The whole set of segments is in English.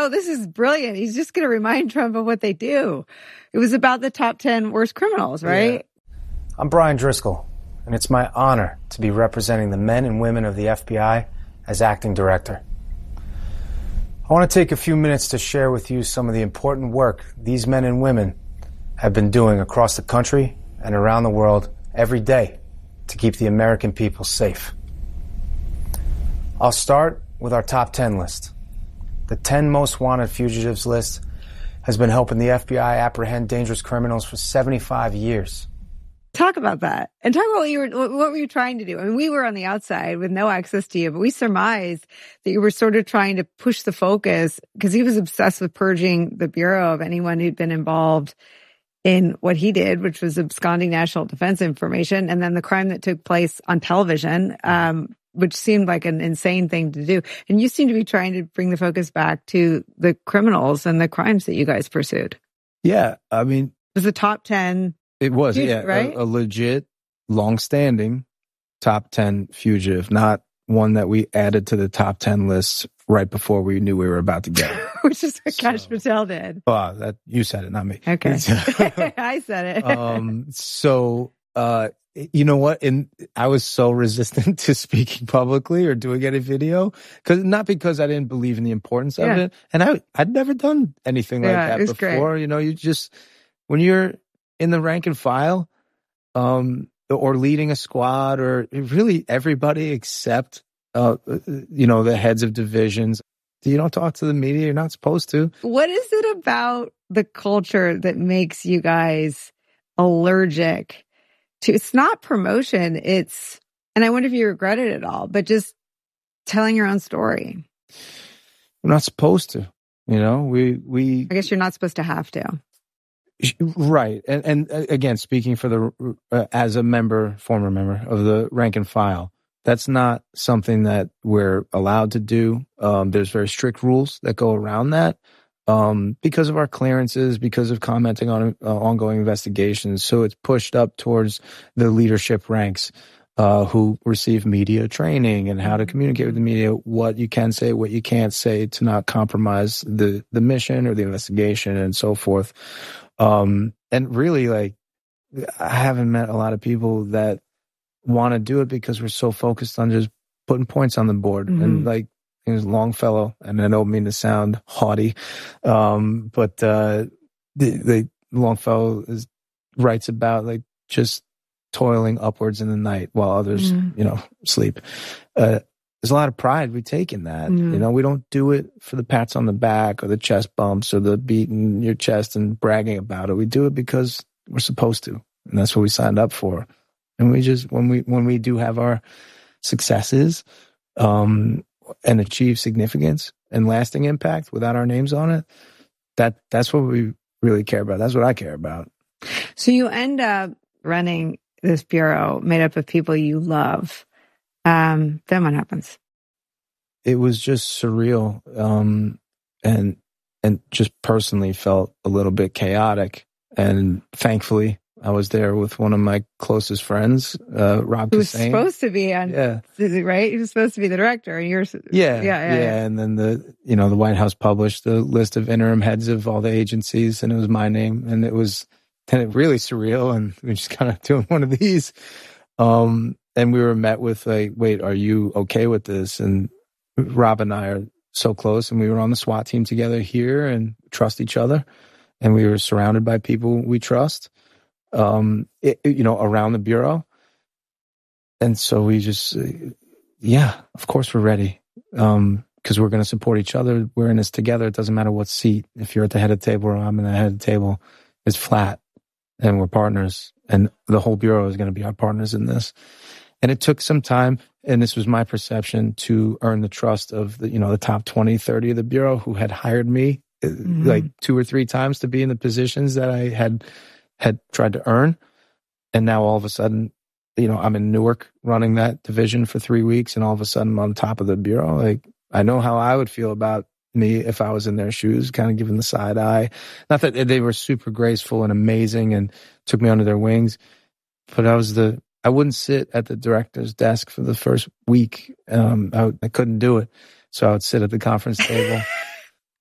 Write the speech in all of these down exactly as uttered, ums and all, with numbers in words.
oh, this is brilliant. He's just going to remind Trump of what they do. It was about the top ten worst criminals, right? Yeah. I'm Brian Driscoll, and it's my honor to be representing the men and women of the F B I as acting director. I want to take a few minutes to share with you some of the important work these men and women have been doing across the country and around the world every day to keep the American people safe. I'll start with our top ten list. The ten most wanted fugitives list has been helping the F B I apprehend dangerous criminals for seventy-five years. Talk about that and talk about what you were, what were you trying to do? I mean, we were on the outside with no access to you, but we surmised that you were sort of trying to push the focus because he was obsessed with purging the Bureau of anyone who'd been involved in what he did, which was absconding national defense information, and then the crime that took place on television, um, which seemed like an insane thing to do. And you seem to be trying to bring the focus back to the criminals and the crimes that you guys pursued. Yeah, I mean, it was the top ten. It was, fugitive, yeah, right? a, a legit, long-standing top ten fugitive, not one that we added to the top ten list right before we knew we were about to get it. Which is what So- Kash Patel did. Oh, that you said it, not me. Okay. I said it. um, so, uh, you know what? And I was so resistant to speaking publicly or doing any video, because not because I didn't believe in the importance of Yeah. it, and I I'd never done anything like Yeah, that it was before. great. You know, you just when you're in the rank and file, um, or leading a squad, or really everybody except uh, you know, the heads of divisions. You don't talk to the media. You're not supposed to. What is it about the culture that makes you guys allergic to? It's not promotion. It's, and I wonder if you regret it at all, but just telling your own story. We're not supposed to. You know, we we I guess you're not supposed to have to. right. And and uh, again, speaking for the uh, as a member, former member of the rank and file, that's not something that we're allowed to do. Um, there's very strict rules that go around that. Um, because of our clearances, because of commenting on uh, ongoing investigations. So it's pushed up towards the leadership ranks, uh, who receive media training and how to communicate with the media, what you can say, what you can't say to not compromise the, the mission or the investigation and so forth. Um, and really, like, I haven't met a lot of people that want to do it because we're so focused on just putting points on the board. Mm-hmm. And like, he was Longfellow, and I don't mean to sound haughty, um, but uh, the, the Longfellow is, writes about like just toiling upwards in the night while others, Mm. you know, sleep. Uh, there's a lot of pride we take in that. Mm. You know, we don't do it for the pats on the back or the chest bumps or the beating your chest and bragging about it. We do it because we're supposed to, and that's what we signed up for. And we just when we when we do have our successes, um, and achieve significance and lasting impact without our names on it, that that's what we really care about. That's what I care about. So you end up running this bureau made up of people you love. Um, then what happens? It was just surreal, um, and and just personally felt a little bit chaotic. And thankfully, I was there with one of my closest friends, uh, Rob Who was Hussein. supposed to be on, Yeah. right? He was supposed to be the director. And you're, Yeah, yeah, yeah, yeah. And then the, you know, the White House published the list of interim heads of all the agencies, and it was my name, and it was kind of really surreal. And we just kind of doing one of these, um, and we were met with like, "Wait, are you okay with this?" And Rob and I are so close, and we were on the SWAT team together here, and trust each other, and we were surrounded by people we trust, um, it, you know, around the bureau. And so we just, uh, yeah, of course we're ready. Um, cause we're going to support each other. We're in this together. It doesn't matter what seat. If you're at the head of the table or I'm in the head of the table, it's flat, and we're partners, and the whole bureau is going to be our partners in this. And it took some time, and this was my perception, to earn the trust of the, you know, the top twenty, thirty of the bureau who had hired me Mhm. like two or three times to be in the positions that I had, had tried to earn. And now all of a sudden, you know, I'm in Newark running that division for three weeks, and all of a sudden I'm on top of the bureau. Like, I know how I would feel about me if I was in their shoes, kind of giving the side eye. Not that they were super graceful and amazing and took me under their wings, but I was the, I wouldn't sit at the director's desk for the first week. Um, I, I couldn't do it. So I would sit at the conference table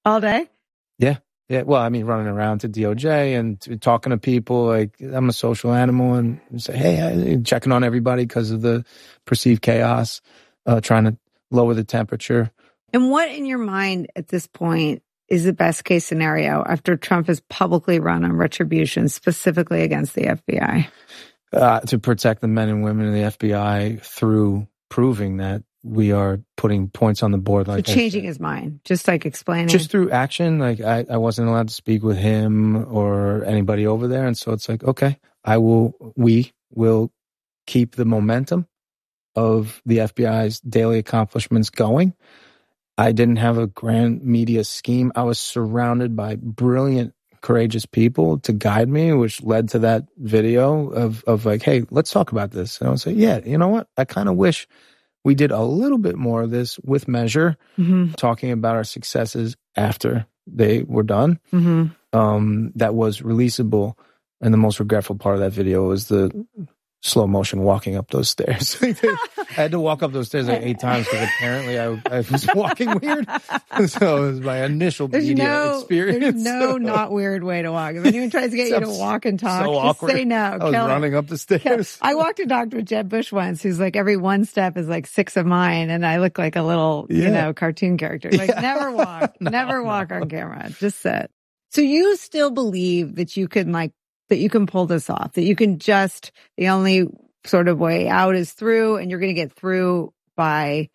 All day? Yeah. Yeah. Well, I mean, running around to D O J and to, talking to people. Like, I'm a social animal, and say, hey, checking on everybody because of the perceived chaos, uh, trying to lower the temperature. And what in your mind at this point is the best case scenario after Trump has publicly run on retribution, specifically against the F B I? Uh, to protect the men and women in the F B I through proving that we are putting points on the board. Like so changing his mind, just like explaining. Just through action. Like I, I wasn't allowed to speak with him or anybody over there. And so it's like, okay, I will, we will keep the momentum of the F B I's daily accomplishments going. I didn't have a grand media scheme. I was surrounded by brilliant, courageous people to guide me, which led to that video of, of like, hey, let's talk about this. And I was like, yeah, you know what? I kind of wish we did a little bit more of this with measure, mm-hmm. talking about our successes after they were done. Mm-hmm. Um, that was releasable. And the most regretful part of that video was the slow motion walking up those stairs. I had to walk up those stairs like eight times because apparently I, I was walking weird. So it was my initial there's media no, experience. There's no not weird way to walk. If anyone tries to get you to walk and talk, so just awkward. say no. I was Kill running it. up the stairs. I walked a doctor with Jeb Bush once, who's like every one step is like six of mine, and I look like a little, yeah. you know, cartoon character. Like yeah. never walk, no, never walk no. on camera. Just sit. So you still believe that you can like that you can pull this off, that you can just the only sort of way out is through, and you're going to get through by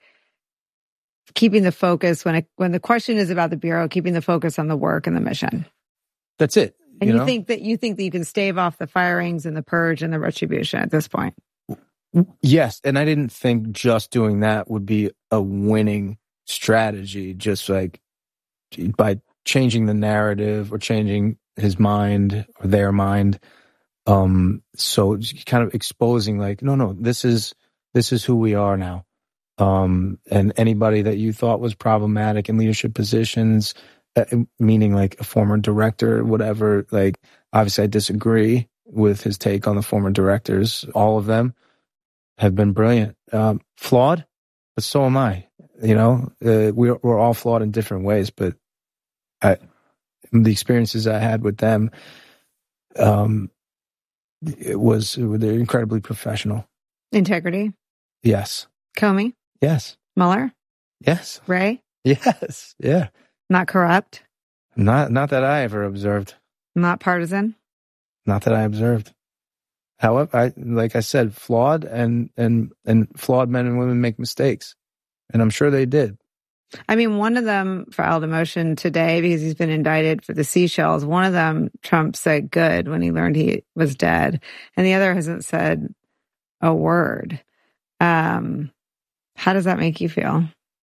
keeping the focus when it, when the question is about the Bureau, keeping the focus on the work and the mission. That's it. And you, you know? think that you think that you can stave off the firings and the purge and the retribution at this point? Yes. And I didn't think just doing that would be a winning strategy, just like by changing the narrative or changing his mind or their mind. Um, so kind of exposing like, no, no, this is, this is who we are now. Um, and anybody that you thought was problematic in leadership positions, uh, meaning like a former director, whatever, like, obviously I disagree with his take on the former directors. All of them have been brilliant, um, flawed, but so am I, you know, uh, we're, we're all flawed in different ways, but I, the experiences I had with them, um, it was, they're incredibly professional. Integrity. Yes. Comey. Yes. Mueller. Yes. Wray. Yes. Yeah. Not corrupt. Not, not that I ever observed. Not partisan. Not that I observed. However, I, like I said, flawed and, and, and flawed men and women make mistakes. And I'm sure they did. I mean, one of them filed a motion today because he's been indicted for the seashells. One of them, Trump said good when he learned he was dead. And the other hasn't said a word. Um, how does that make you feel?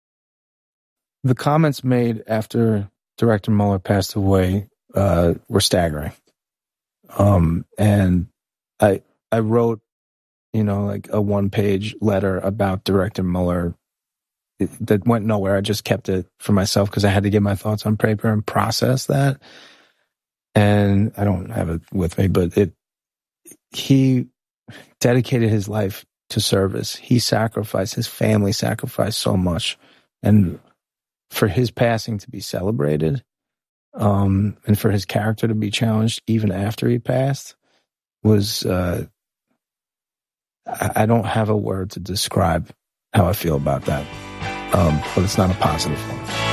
The comments made after Director Mueller passed away uh, were staggering. Um, and I I wrote, you know, like a one-page letter about Director Mueller that went nowhere. I just kept it for myself because I had to get my thoughts on paper and process that. And I don't have it with me, but it he dedicated his life to service. He sacrificed, his family sacrificed so much. And for his passing to be celebrated, um, and for his character to be challenged even after he passed was, uh, I, I don't have a word to describe how I feel about that. Um, but it's not a positive one.